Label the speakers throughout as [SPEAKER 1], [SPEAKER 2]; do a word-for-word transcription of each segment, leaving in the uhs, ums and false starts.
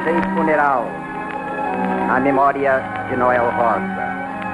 [SPEAKER 1] em funeral, a memória de Noel Rosa.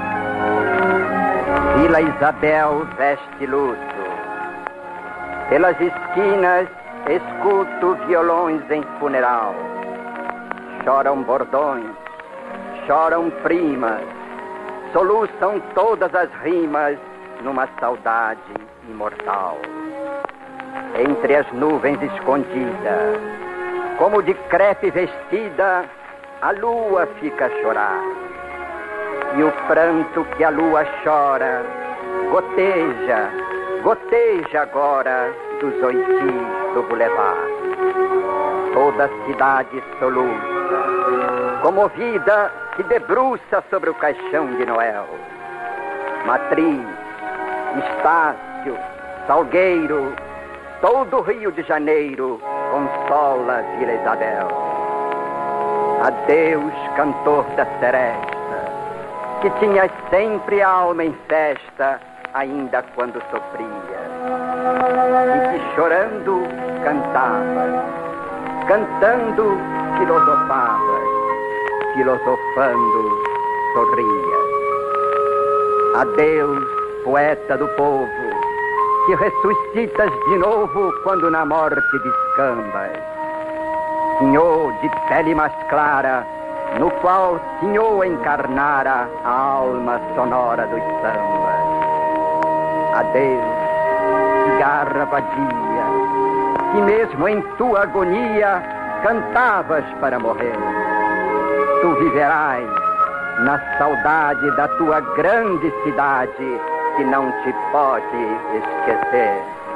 [SPEAKER 1] Vila Isabel veste luto. Pelas esquinas escuto violões em funeral. Choram bordões, choram primas, soluçam todas as rimas numa saudade imortal. Entre as nuvens escondida, como de crepe vestida, a lua fica a chorar. E o pranto que a lua chora goteja, goteja agora dos oitis do bulevar. Toda a cidade soluça, comovida, se debruça sobre o caixão de Noel. Matriz, Estácio, Salgueiro, todo o Rio de Janeiro consola Vila Isabel. Adeus, cantor da seresta, que tinhas sempre a alma em festa, ainda quando sofria. E que chorando cantavas, cantando filosofavas, filosofando sorrias. Adeus, poeta do povo, que ressuscitas de novo quando na morte descambas. Senhor de pele mais clara, no qual Senhor encarnara a alma sonora dos sambas. Adeus, cigarra vadia, que mesmo em tua agonia cantavas para morrer. Tu viverás na saudade da tua grande cidade, que não te pode esquecer.